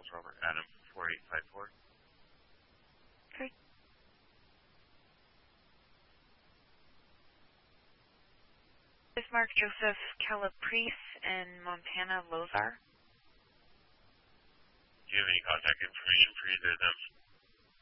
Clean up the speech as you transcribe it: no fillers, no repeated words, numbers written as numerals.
Robert Adam 4854. Okay. Bismarck Joseph Calabrese in Montana, Lozar. Do you have any contact information for either of them?